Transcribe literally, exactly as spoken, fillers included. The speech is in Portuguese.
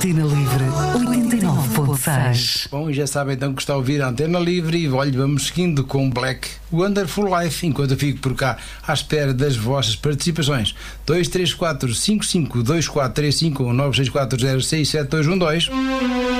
Antena Livre oitenta e nove ponto seis. Bom, e já sabem então que está a ouvir a Antena Livre e olha, vamos seguindo com Black Wonderful Life, enquanto eu fico por cá à espera das vossas participações. Dois três quatro cinco cinco dois quatro três cinco ou nove seis quatro zero seis sete dois um dois.